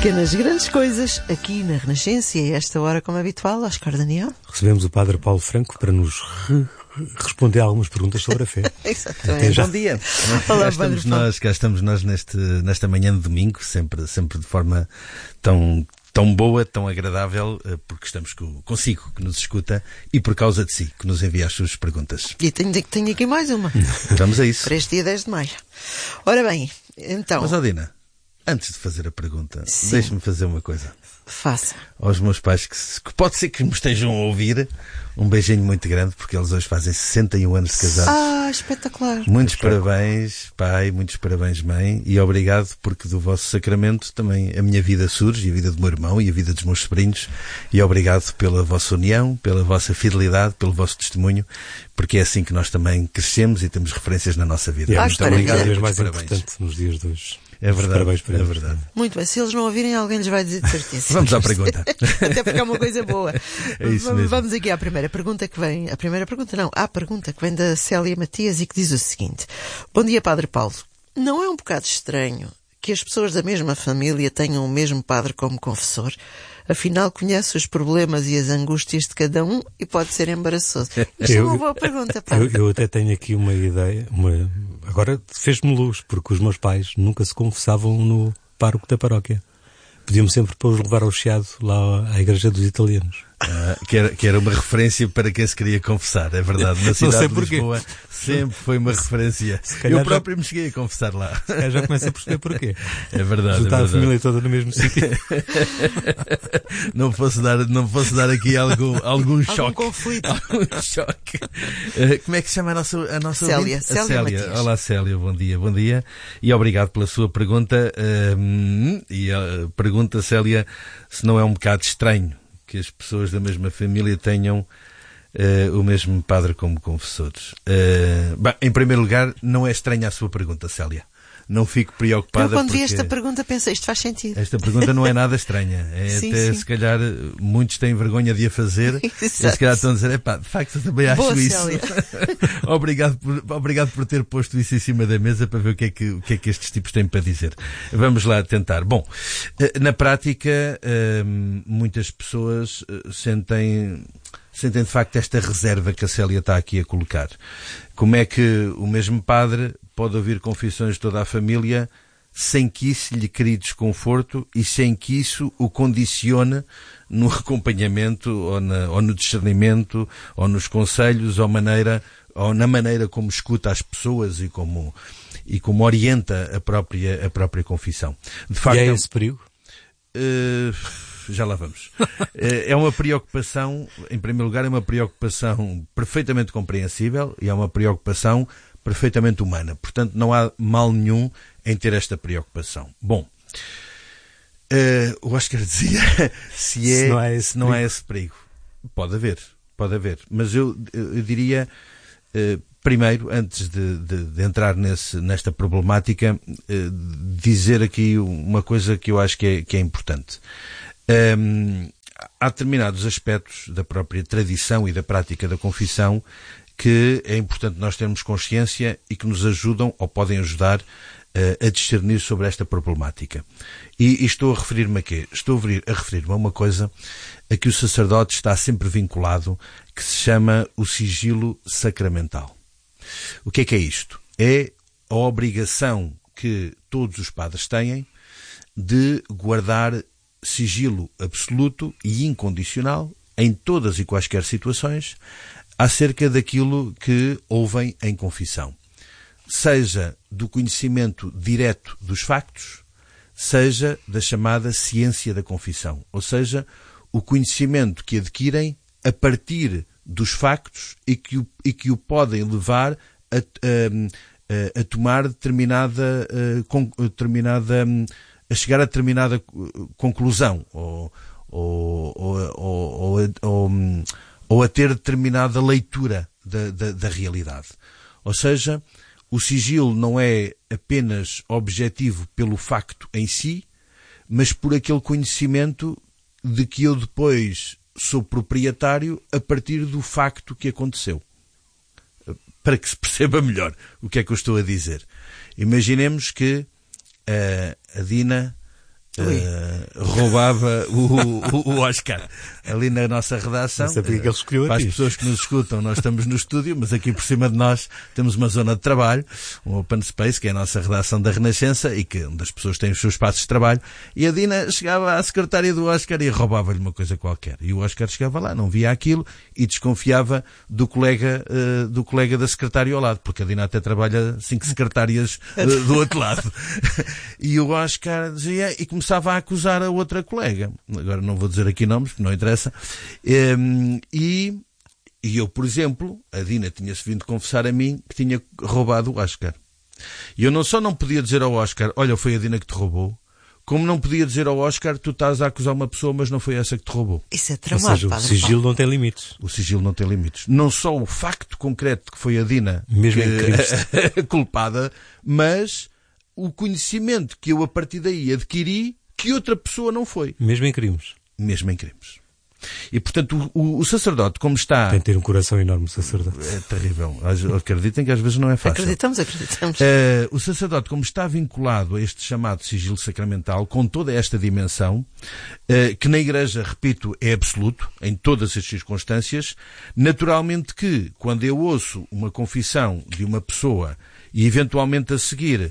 Pequenas grandes coisas, aqui na Renascença, e a esta hora, como habitual, Oscar Daniel. Recebemos o Padre Paulo Franco para nos responder a algumas perguntas sobre a fé. Exatamente. Bom dia. Olá, Cá estamos nós nesta manhã de domingo, sempre de forma tão boa, tão agradável, porque estamos consigo, que nos escuta, e por causa de si, que nos envia as suas perguntas. E tenho aqui mais uma. Vamos a isso. Para este dia 10 de maio. Ora bem, então... Mas, Odina, antes de fazer a pergunta, Sim. deixe-me fazer uma coisa. Faça. Aos meus pais, que pode ser que me estejam a ouvir, um beijinho muito grande, porque eles hoje fazem 61 anos de casados. Ah, espetacular. Muitos parabéns, pai, muitos parabéns, mãe, e obrigado, porque do vosso sacramento também a minha vida surge, e a vida do meu irmão, e a vida dos meus sobrinhos, e obrigado pela vossa união, pela vossa fidelidade, pelo vosso testemunho, porque é assim que nós também crescemos e temos referências na nossa vida. Muito obrigado. É o mais parabéns. importante nos dias de hoje. É verdade, Parabéns para eles. verdade. Muito bem, se eles não ouvirem, alguém lhes vai dizer de certeza. Vamos à pergunta. Até porque é uma coisa boa. É isso mesmo. Vamos aqui à primeira pergunta que vem. A pergunta que vem da Célia Matias e que diz o seguinte: Bom dia, Padre Paulo. Não é um bocado estranho que as pessoas da mesma família tenham o mesmo padre como confessor? Afinal, conhece os problemas e as angústias de cada um e pode ser embaraçoso. Isto é uma boa pergunta, Padre. Eu até tenho aqui uma ideia. Agora fez-me luz, porque os meus pais nunca se confessavam no pároco da paróquia. Pediam-me sempre para os levar ao Chiado, lá à igreja dos italianos. Que era uma referência para quem se queria confessar, é verdade. Na cidade de Lisboa sempre foi uma referência. Eu próprio me cheguei a confessar lá. Já começo a perceber porquê. É verdade. Juntar a família toda no mesmo sítio. Não fosse dar aqui algum choque. Algum conflito. Algum choque. Como é que se chama a nossa Célia. ouvinte? Célia Célia. Matias. Olá, Célia, bom dia. E obrigado pela sua pergunta. E a pergunta, Célia, se não é um bocado estranho que as pessoas da mesma família tenham o mesmo padre como confessores. Bem, em primeiro lugar, não é estranha a sua pergunta, Célia. Não fico preocupada. Eu quando vi esta pergunta pensei, isto faz sentido. Esta pergunta não é nada estranha. Sim. Se calhar, muitos têm vergonha de a fazer. E se calhar estão a dizer, de facto, eu também acho Boa, isso. Célia. Obrigado por ter posto isso em cima da mesa para ver o que é que estes tipos têm para dizer. Vamos lá tentar. Bom, na prática, muitas pessoas sentem de facto esta reserva que a Célia está aqui a colocar. Como é que o mesmo padre pode ouvir confissões de toda a família sem que isso lhe crie desconforto e sem que isso o condicione no acompanhamento ou no discernimento ou nos conselhos ou na maneira como escuta as pessoas e como orienta a própria confissão. De facto, E é esse perigo? Já lá vamos. É uma preocupação, em primeiro lugar, é uma preocupação perfeitamente compreensível e é uma preocupação perfeitamente humana. Portanto, não há mal nenhum em ter esta preocupação. Bom, o Oscar dizia se não há esse perigo. Pode haver. Mas eu diria, primeiro, antes de entrar nesta problemática, dizer aqui uma coisa que eu acho que é importante. Há determinados aspectos da própria tradição e da prática da confissão que é importante nós termos consciência e que nos ajudam ou podem ajudar a discernir sobre esta problemática. E estou a referir-me a quê? Estou a referir-me a uma coisa a que o sacerdote está sempre vinculado, que se chama o sigilo sacramental. O que é isto? É a obrigação que todos os padres têm de guardar sigilo absoluto e incondicional em todas e quaisquer situações acerca daquilo que ouvem em confissão. Seja do conhecimento direto dos factos, seja da chamada ciência da confissão, ou seja, o conhecimento que adquirem a partir dos factos e que o podem levar a tomar a chegar a determinada conclusão ou a ter determinada leitura da realidade. Ou seja, o sigilo não é apenas objetivo pelo facto em si, mas por aquele conhecimento de que eu depois sou proprietário a partir do facto que aconteceu. Para que se perceba melhor o que é que eu estou a dizer. Imaginemos que a Dina roubava o Oscar ali na nossa redação. Não sei porque é que ele escolheu para as aqui. pessoas que nos escutam, nós estamos no estúdio, mas aqui por cima de nós temos uma zona de trabalho, um open space, que é a nossa redação da Renascença, e que onde as pessoas têm os seus espaços de trabalho, e a Dina chegava à secretária do Oscar e roubava-lhe uma coisa qualquer. E o Oscar chegava lá, não via aquilo e desconfiava do colega da secretária ao lado, porque a Dina até trabalha 5 secretárias do outro lado. E o Oscar dizia, e começava a acusar a outra colega. Agora não vou dizer aqui nomes, porque não interessa. E eu, por exemplo, a Dina tinha-se vindo confessar a mim que tinha roubado o Oscar. E eu não só não podia dizer ao Oscar, olha, foi a Dina que te roubou, como não podia dizer ao Oscar, tu estás a acusar uma pessoa, mas não foi essa que te roubou. Isso é Ou tramado, seja, o Padre sigilo não tem limites. O sigilo não tem limites. Não só o facto concreto que foi a Dina Mesmo em crimes. culpada, mas o conhecimento que eu a partir daí adquiri que outra pessoa não foi. Mesmo em crimes. Mesmo em crimes. E, portanto, o sacerdote, como está... Tem de ter um coração enorme, o sacerdote. É terrível. Acreditem que às vezes não é fácil. Acreditamos. O sacerdote, como está vinculado a este chamado sigilo sacramental, com toda esta dimensão, que na Igreja, repito, é absoluto, em todas as circunstâncias, naturalmente que, quando eu ouço uma confissão de uma pessoa e eventualmente a seguir,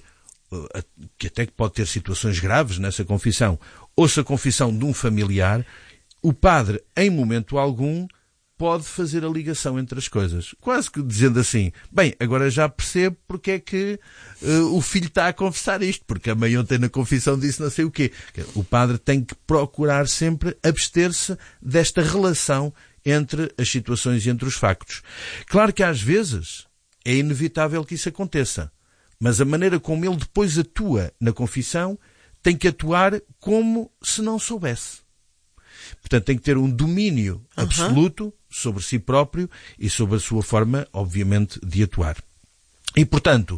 que até que pode ter situações graves nessa confissão, ouço a confissão de um familiar, o padre, em momento algum, pode fazer a ligação entre as coisas. Quase que dizendo assim, bem, agora já percebo porque é que o filho está a confessar isto, porque a mãe ontem na confissão disse não sei o quê. O padre tem que procurar sempre abster-se desta relação entre as situações e entre os factos. Claro que às vezes é inevitável que isso aconteça, mas a maneira como ele depois atua na confissão tem que atuar como se não soubesse. Portanto, tem que ter um domínio absoluto sobre si próprio e sobre a sua forma, obviamente, de atuar. E, portanto,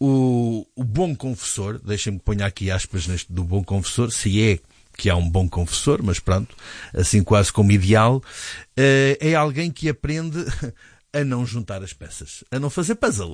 o bom confessor, deixem-me pôr aqui aspas neste do bom confessor, se é que há um bom confessor, mas pronto, assim quase como ideal, é alguém que aprende a não juntar as peças, a não fazer puzzle.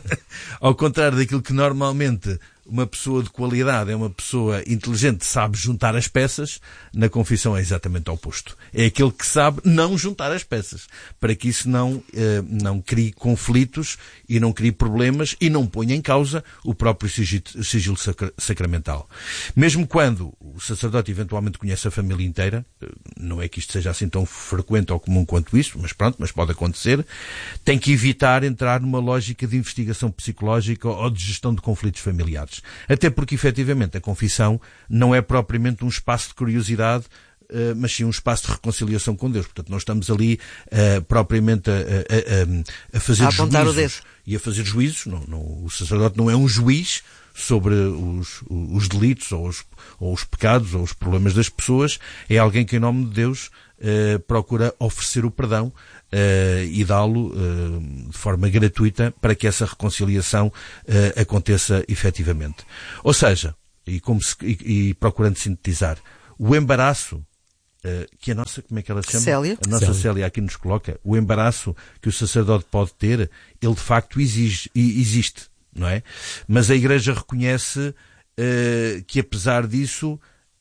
Ao contrário daquilo que normalmente uma pessoa de qualidade é uma pessoa inteligente, sabe juntar as peças, na confissão é exatamente o oposto. É aquele que sabe não juntar as peças, para que isso não crie conflitos e não crie problemas e não ponha em causa o próprio sigilo sacramental. Mesmo quando o sacerdote eventualmente conhece a família inteira, não é que isto seja assim tão frequente ou comum quanto isso, mas pronto, mas pode acontecer, tem que evitar entrar numa lógica de investigação psicológica ou de gestão de conflitos familiares. Até porque, efetivamente, a confissão não é propriamente um espaço de curiosidade, mas sim um espaço de reconciliação com Deus. Portanto, não estamos ali propriamente a fazer juízos e a fazer juízos. O sacerdote não é um juiz sobre os delitos ou os pecados ou os problemas das pessoas. É alguém que, em nome de Deus, procura oferecer o perdão e dá-lo de forma gratuita para que essa reconciliação aconteça efetivamente. Ou seja, e procurando sintetizar, o embaraço que a nossa, como é que ela se chama? Célia. A nossa Célia aqui nos coloca, o embaraço que o sacerdote pode ter, ele de facto existe, não é? Mas a Igreja reconhece que apesar disso,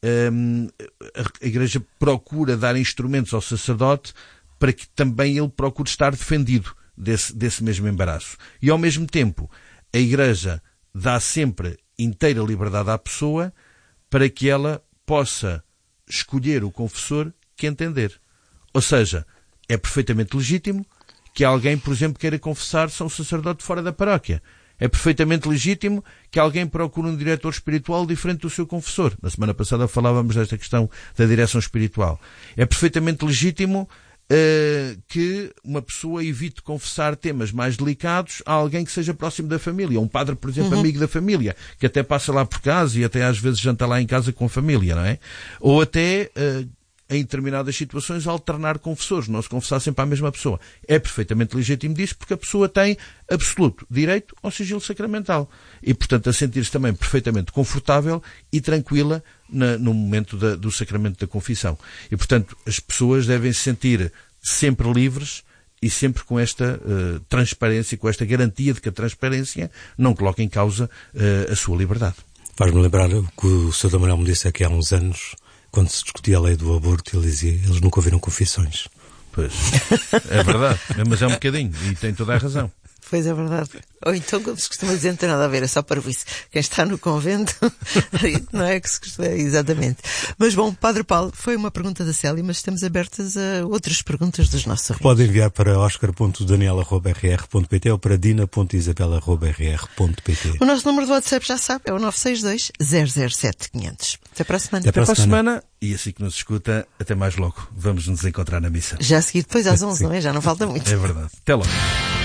a Igreja procura dar instrumentos ao sacerdote para que também ele procure estar defendido desse mesmo embaraço. E ao mesmo tempo, a Igreja dá sempre inteira liberdade à pessoa para que ela possa escolher o confessor que entender. Ou seja, é perfeitamente legítimo que alguém, por exemplo, queira confessar-se a um sacerdote fora da paróquia. É perfeitamente legítimo que alguém procure um diretor espiritual diferente do seu confessor. Na semana passada falávamos desta questão da direção espiritual. É perfeitamente legítimo que uma pessoa evite confessar temas mais delicados a alguém que seja próximo da família. Um padre, por exemplo, amigo da família, que até passa lá por casa e até às vezes janta lá em casa com a família, não é? Ou até, em determinadas situações, alternar confessores, não se confessar sempre à mesma pessoa. É perfeitamente legítimo disso, porque a pessoa tem absoluto direito ao sigilo sacramental. E, portanto, a sentir-se também perfeitamente confortável e tranquila no momento do sacramento da confissão. E, portanto, as pessoas devem se sentir sempre livres e sempre com esta transparência, com esta garantia de que a transparência não coloca em causa a sua liberdade. Faz-me lembrar o que o Sr. Manuel me disse aqui há uns anos, quando se discutia a lei do aborto, ele dizia, eles nunca ouviram confissões. Pois, é verdade, mas é um bocadinho, e tem toda a razão. Pois é verdade. Ou então, como se costuma dizer, não tem nada a ver, é só para isso. Quem está no convento, não é que se costuma, exatamente. Mas bom, Padre Paulo, foi uma pergunta da Célia, mas estamos abertas a outras perguntas dos nossos ouvintes. Pode enviar para oscar.daniel.rr.pt ou para dina.isabela.rr.pt. O nosso número de WhatsApp já sabe, é o 962 007 500. Até para a semana. Até para a semana. E assim que nos escuta, até mais logo. Vamos nos encontrar na missa. Já a seguir, depois às 11, não é? Já não falta muito. É verdade. Até logo.